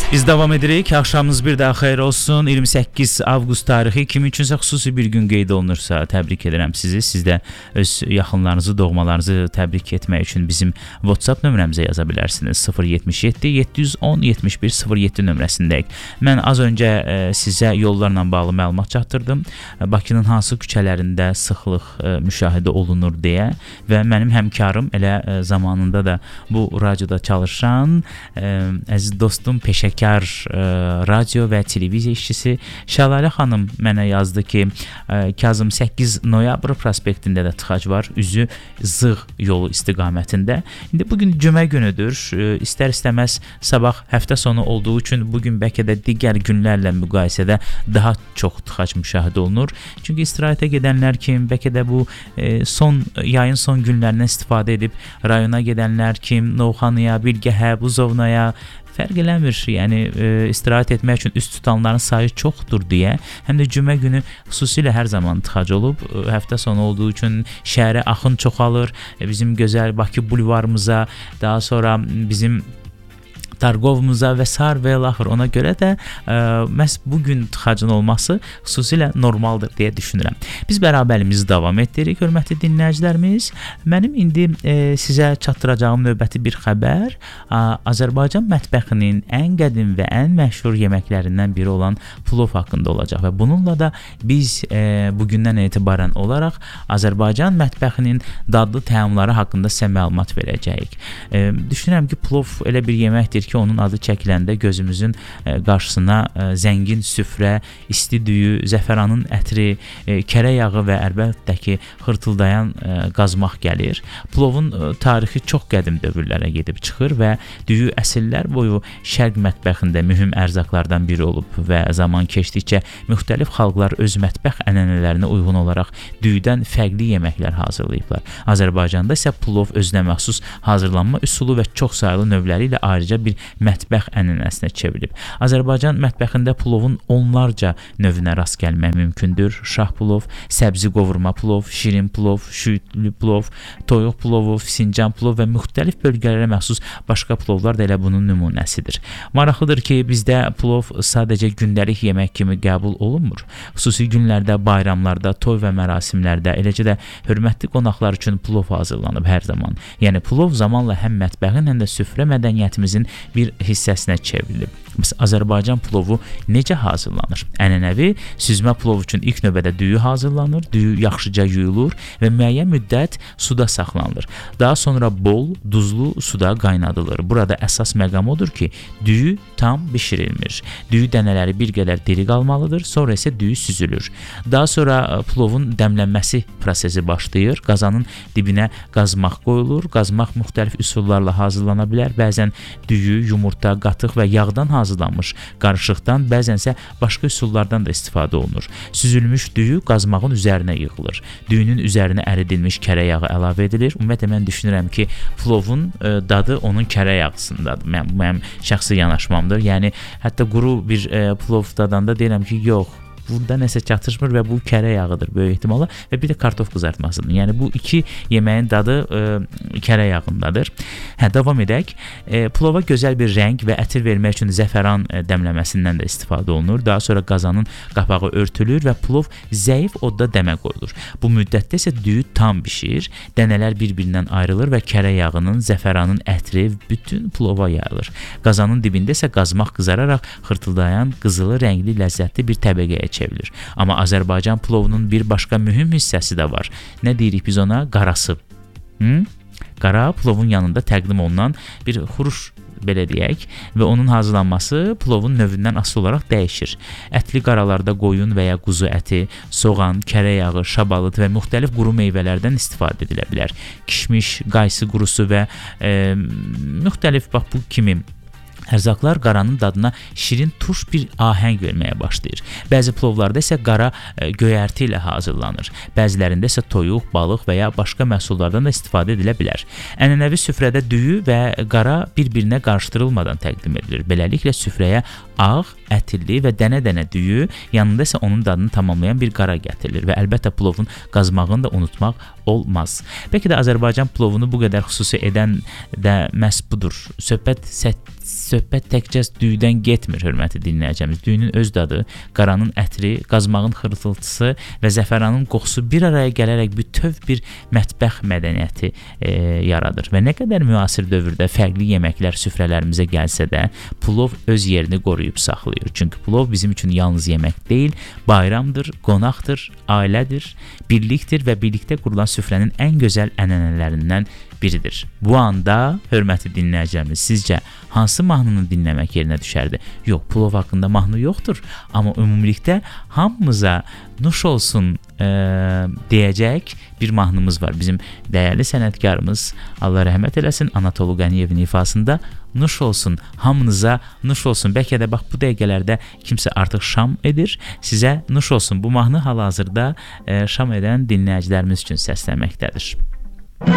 Biz davam edirik. Axşamınız bir daha xeyir olsun. 28 avqust tarixi kimin üçünsə xüsusi bir gün qeyd olunursa təbrik edirəm sizi. Siz də öz yaxınlarınızı, doğmalarınızı təbrik etmək üçün bizim WhatsApp nömrəmizə yaza bilərsiniz. 077 710 71 07 nömrəsindəyik. Mən az öncə sizə yollarla bağlı məlumat çatdırdım. Bakının hansı küçələrində sıxlıq müşahidə olunur deyə və mənim həmkarım elə zamanında da bu radioda çalışan əziz dostum, peşəkar radio və televiziya işçisi Şəlalə xanım mənə yazdı ki, Kazım 8 noyabr prospektində də tıxac var, üzü Zığ yolu istiqamətində. İndi bugün cümə günüdür. İstər-istəməz sabah həftə sonu olduğu üçün bugün bəlkə də digər günlərlə müqayisədə daha çox tıxac müşahidə olunur. Çünki istirahətə gedənlər kim, bəlkə də bu yayın son günlərindən istifadə edib rayona gedənlər kim, Novxanaya, Bilgəhə, Buzovnaya fərq eləmir. Yəni istirahət etmək üçün üst tutanların sayı çoxdur deyə, həm də cümə günü xüsusilə hər zaman tıxac olub. Həftə sonu olduğu üçün şəhərə axın çoxalır. Bizim gözəl Bakı bulvarımıza, daha sonra bizim Targovumuza və sair və ilaxır. Ona görə də məhz bugün tıxacın olması xüsusilə normaldır deyə düşünürəm. Biz bərabərliyimizi davam etdiririk, hörmətli dinləyicilərimiz. Mənim indi sizə çatdıracağım növbəti bir xəbər Azərbaycan mətbəxinin ən qədim və ən məşhur yeməklərindən biri olan plov haqqında olacaq və bununla da biz bugündən etibarən olaraq Azərbaycan mətbəxinin dadlı təamları haqqında sizə məlumat verəcəyik. Düşünürəm ki, plov elə bir yeməkdir ki, onun adı çəkiləndə gözümüzün qarşısına zəngin süfrə, isti düyü, zəfəranın ətri, kərə yağı və əlbəttə ki, xırtıldayan qazmaq gəlir. Plovun tarixi çox qədim dövrlərə gedib çıxır və düyü əsrlər boyu şərq mətbəxində mühüm ərzaqlardan biri olub və zaman keçdikcə müxtəlif xalqlar öz mətbəx ənənələrinə uyğun olaraq düyüdən fərqli yeməklər hazırlayıblar. Azərbaycanda isə plov özünə məxsus hazırlanma üsulu və çox saylı növləri ilə ayrıca bir mətbəx ənənəsinə çevrilib. Azərbaycan mətbəxində plovun onlarca növünə rast gəlmək mümkündür. Şah plov, səbzi qovurma plov, şirin plov, şüyütlü plov, toyuq plovu, Sincan plov və müxtəlif bölgələrə məxsus başqa plovlar da elə bunun nümunəsidir. Maraqlıdır ki, bizdə plov sadəcə gündəlik yemək kimi qəbul olunmur. Xüsusi günlərdə, bayramlarda, toy və mərasimlərdə, eləcə də hörmətli qonaqlar üçün plov hazırlanıb hər zaman. Yəni plov zamanla həm mətbəxin, həm də süfrə mədəniyyətimizin bir hissəsinə çevrilib. Azərbaycan plovu necə hazırlanır? Ənənəvi süzmə plov üçün ilk növbədə düyü hazırlanır, düyü yaxşıca yuyulur və müəyyən müddət suda saxlanılır. Daha sonra bol, duzlu suda qaynadılır. Burada əsas məqam odur ki, düyü tam bişirilmir. Düyü dənələri bir qədər diri qalmalıdır, sonra isə düyü süzülür. Daha sonra plovun dəmlənməsi prosesi başlayır. Qazanın dibinə qazmaq qoyulur. Qazmaq müxtəlif üsullarla hazırlana bilər. Bəzən düyü, yumurta, qatıq və yağdan hazırlanmış qarışıqdan, bəzənsə başqa üsullardan da istifadə olunur. Süzülmüş düyü qazmağın üzərinə yığılır. Düyünün üzərinə əridilmiş kərə yağı əlavə edilir. Ümumiyyətlə mən düşünürəm ki, plovun dadı onun kərə yağısındadır. Mənim şəxsi yanaşmamdır. Yəni hətta quru bir plov dadanda deyirəm ki, yox, burada nəsə çatışmır və bu kərə yağıdır böyük ehtimalla və bir də kartof qızartmasıdır. Yəni bu iki yeməyin dadı kərə yağındadır. Davam edək. Plova gözəl bir rəng və ətir vermək üçün zəfəran dəmləməsindən də istifadə olunur. Daha sonra qazanın qapağı örtülür və plov zəif odda dəmə qoyulur. Bu müddətdə isə düyü tam bişir, dənələr bir-birindən ayrılır və kərə yağının, zəfəranın ətri bütün plova yayılır. Qazanın dibində isə qazmaq qızararaq xırtıldayan qızılı rəngli ləzzətli bir təbəqəyə çevrilir. Amma Azərbaycan plovunun bir başqa mühüm hissəsi də var. Nə deyirik biz ona? Qarası. Qara plovun yanında təqdim olunan bir xuruş, belə deyək, və onun hazırlanması plovun növündən asılı olaraq dəyişir. Ətli qaralarda qoyun və ya quzu əti, soğan, kərə yağı, şabalıd və müxtəlif quru meyvələrdən istifadə edilə bilər. Kişmiş, qaysı qurusu və müxtəlif bu kimi ərzaqlar qaranın dadına şirin turş bir ahəng verməyə başlayır. Bəzi plovlarda isə qara göyərti ilə hazırlanır. Bəzilərində isə toyuq, balıq və ya başqa məhsullardan da istifadə edilə bilər. Ənənəvi süfrədə düyü və qara bir-birinə qarışdırılmadan təqdim edilir. Beləliklə süfrəyə ağ, ətirli və dənə-dənə düyü, yanında isə onun dadını tamamlayan bir qara gətirilir və əlbəttə plovun qazmağını da unutmaq olmaz. Bəlkə də Azərbaycan plovunu bu qədər xüsusi edən də məhz budur. Söhbət təkcə düyüdən getmir, hörmətli dinləyicimiz. Düyünün öz dadı, qaranın ətri, qazmağın xırıltısı və zəfəranın qoxusu bir araya gələrək bütöv bir mətbəx mədəniyyəti yaradır. Və nə qədər müasir dövrdə fərqli yeməklər süfrələrimizə gəlsə də, plov öz yerini qoruyub saxlayır. Çünki plov bizim üçün yalnız yemək deyil, bayramdır, qonaqdır, ailədir, birlikdir və birlikdə qurulan süfrənin ən gözəl ənənələrindən biridir. Bu anda, hörmətli dinləyicimiz, sizcə hansı mahnını dinləmək yerinə düşərdi? Yox, plov haqqında mahnı yoxdur, amma ümumilikdə hamımıza nuş olsun deyəcək bir mahnımız var. Bizim dəyərli sənətkarımız, Allah rəhmət eləsin, Anatolu Qəniyevin ifasında nuş olsun, hamınıza nuş olsun. Bəlkə də bax bu dəqiqələrdə kimsə artıq şam edir, sizə nuş olsun. Bu mahnı hal-hazırda şam edən dinləyicilərimiz üçün səslənməkdədir.